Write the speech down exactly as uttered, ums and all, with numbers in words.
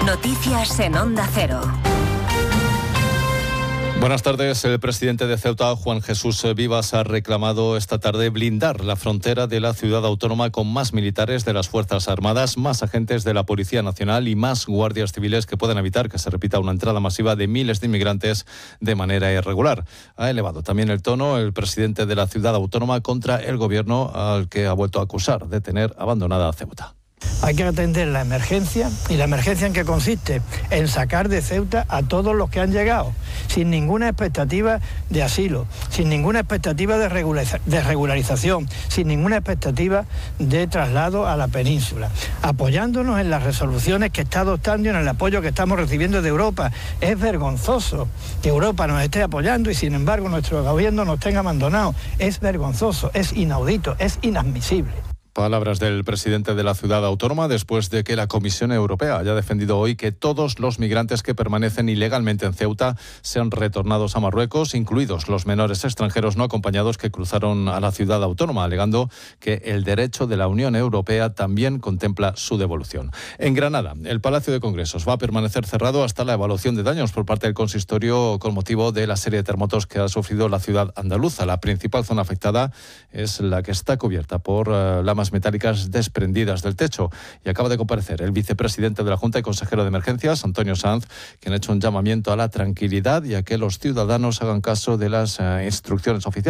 Noticias en Onda Cero. Buenas tardes. El presidente de Ceuta, Juan Jesús Vivas, ha reclamado esta tarde blindar la frontera de la ciudad autónoma con más militares de las Fuerzas Armadas, más agentes de la Policía Nacional y más guardias civiles que puedan evitar que se repita una entrada masiva de miles de inmigrantes de manera irregular. Ha elevado también el tono el presidente de la ciudad autónoma contra el gobierno, al que ha vuelto a acusar de tener abandonada a Ceuta. Hay que atender la emergencia, y la emergencia en que consiste en sacar de Ceuta a todos los que han llegado, sin ninguna expectativa de asilo, sin ninguna expectativa de, regulariza- de regularización, sin ninguna expectativa de traslado a la península, apoyándonos en las resoluciones que está adoptando y en el apoyo que estamos recibiendo de Europa. Es vergonzoso que Europa nos esté apoyando y sin embargo nuestro gobierno nos tenga abandonados. Es vergonzoso, es inaudito, es inadmisible. Palabras del presidente de la ciudad autónoma después de que la Comisión Europea haya defendido hoy que todos los migrantes que permanecen ilegalmente en Ceuta sean retornados a Marruecos, incluidos los menores extranjeros no acompañados que cruzaron a la ciudad autónoma, alegando que el derecho de la Unión Europea también contempla su devolución. En Granada, el Palacio de Congresos va a permanecer cerrado hasta la evaluación de daños por parte del consistorio con motivo de la serie de terremotos que ha sufrido la ciudad andaluza. La principal zona afectada es la que está cubierta por uh, lamas metálicas desprendidas del techo. Y acaba de comparecer el vicepresidente de la Junta y consejero de Emergencias, Antonio Sanz, quien ha hecho un llamamiento a la tranquilidad y a que los ciudadanos hagan caso de las uh, instrucciones oficiales.